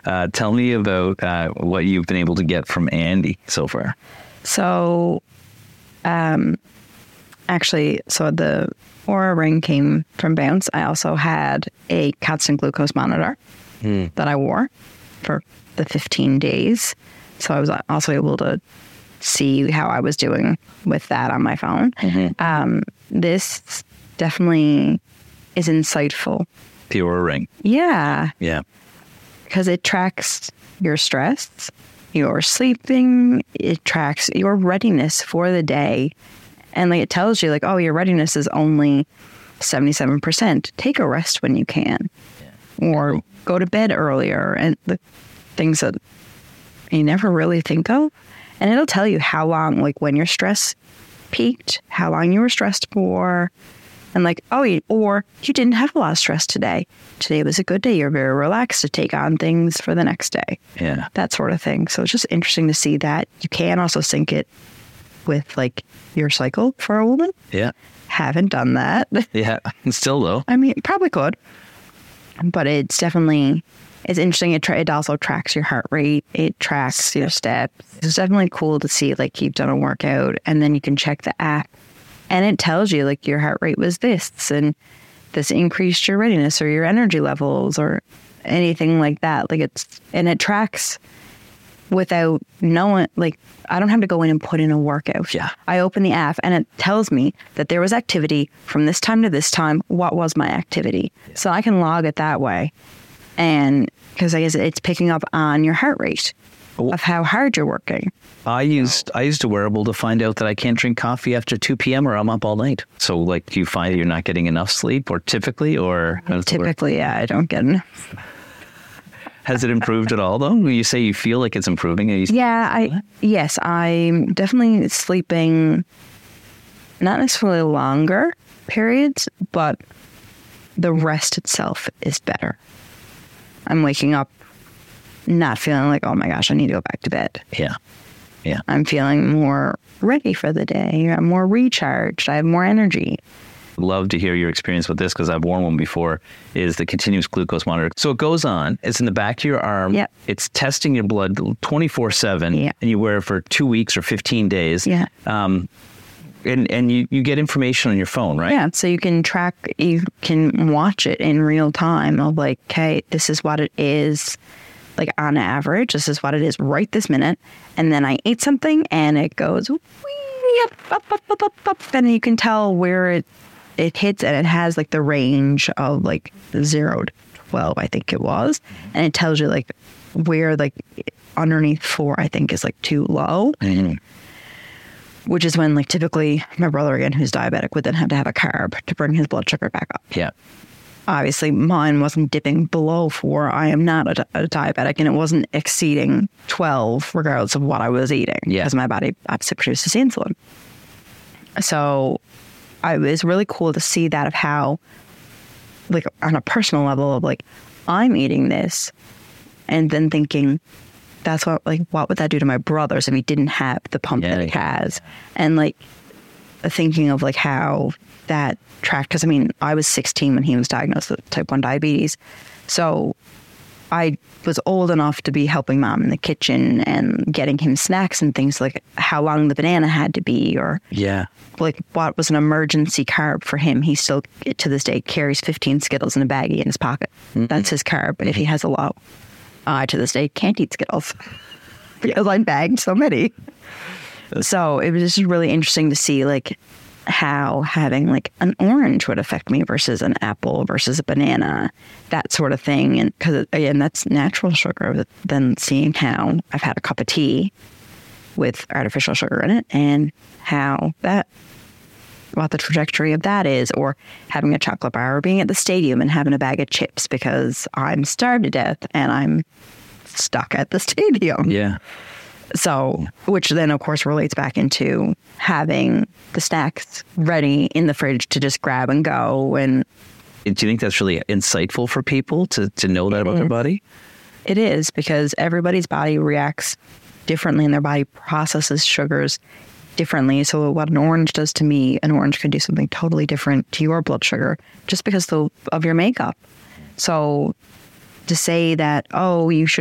Tell me about what you've been able to get from Andy so far. So, actually, the Oura Ring came from Bounce. I also had a constant glucose monitor that I wore for the 15 days. So I was also able to see how I was doing with that on my phone. This definitely is insightful. The Oura Ring. Yeah. Yeah. Because it tracks your stress, your sleeping, it tracks your readiness for the day. And like it tells you like, oh, your readiness is only 77%. Take a rest when you can. Yeah. Or go to bed earlier, and the things that you never really think of. And it'll tell you how long, like when your stress peaked, how long you were stressed for. And like, or you didn't have a lot of stress today. Today was a good day. You're very relaxed to take on things for the next day. Yeah. That sort of thing. So it's just interesting to see that. You can also sync it with like your cycle for a woman. Yeah. Haven't done that. Yeah. Still though. I mean, probably could. But it's interesting. It also tracks your heart rate. It tracks your steps. It's definitely cool to see like you've done a workout, and then you can check the app. And it tells you like your heart rate was this, and this increased your readiness or your energy levels or anything like that. Like it tracks without knowing, like I don't have to go in and put in a workout. Yeah. I open the app and it tells me that there was activity from this time to this time. What was my activity? Yeah. So I can log it that way. And because I guess it's picking up on your heart rate of how hard you're working. I used a wearable to find out that I can't drink coffee after 2 p.m. or I'm up all night. So like, do you find you're not getting enough sleep or typically, or? Typically, yeah, I don't get enough. Has it improved at all though? You say you feel like it's improving. Yes, I'm definitely sleeping, not necessarily longer periods, but the rest itself is better. I'm waking up not feeling like, oh my gosh, I need to go back to bed. Yeah. Yeah. I'm feeling more ready for the day. I'm more recharged. I have more energy. Love to hear your experience with this because I've worn one before, is the continuous glucose monitor. So it goes on. It's in the back of your arm. Yep. It's testing your blood 24/7. Yep. And you wear it for 2 weeks or 15 days. Yeah. And you get information on your phone, right? Yeah. So you can watch it in real time of like, okay, this is what it is. Like on average, this is what it is right this minute. And then I ate something and it goes up. And you can tell where it hits, and it has like the range of like 0 to 12, I think it was. And it tells you like where like underneath 4, I think is like too low. Mm-hmm. Which is when like typically my brother again, who's diabetic, would then have to have a carb to bring his blood sugar back up. Yeah. Obviously, mine wasn't dipping below 4. I am not a diabetic, and it wasn't exceeding 12, regardless of what I was eating, because my body obviously produces insulin. So it was really cool to see that of how, like on a personal level of like, I'm eating this, and then thinking, that's what would that do to my brothers if he didn't have the pump that he has? And like thinking of like how that tracked, because I mean, I was 16 when he was diagnosed with type 1 diabetes. So I was old enough to be helping mom in the kitchen and getting him snacks and things, like how long the banana had to be, or like what was an emergency carb for him. He still, to this day, carries 15 Skittles in a baggie in his pocket. Mm-hmm. That's his carb if he has a low. I, to this day, can't eat Skittles because I bagged so many. So it was just really interesting to see like how having like an orange would affect me versus an apple versus a banana, that sort of thing. And because again, that's natural sugar. Then seeing how I've had a cup of tea with artificial sugar in it, and how that, what the trajectory of that is, or having a chocolate bar, or being at the stadium and having a bag of chips because I'm starved to death and I'm stuck at the stadium. Yeah. So, which then, of course, relates back into having the snacks ready in the fridge to just grab and go. And do you think that's really insightful for people to know that about their body? It is, because everybody's body reacts differently and their body processes sugars differently. So what an orange does to me, an orange can do something totally different to your blood sugar just because of your makeup. So to say that, oh, you should